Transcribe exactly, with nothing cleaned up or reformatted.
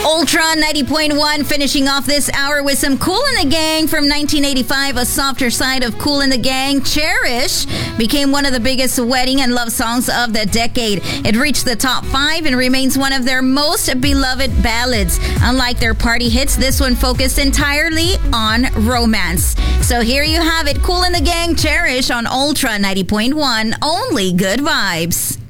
Ultra ninety point one finishing off this hour with some Kool and the Gang from nineteen eighty-five. A softer side of Kool and the Gang, Cherish, became one of the biggest wedding and love songs of the decade. It reached the top five and remains one of their most beloved ballads. Unlike their party hits, this one focused entirely on romance. So here you have it, Kool and the Gang, Cherish on Ultra ninety point one. Only good vibes.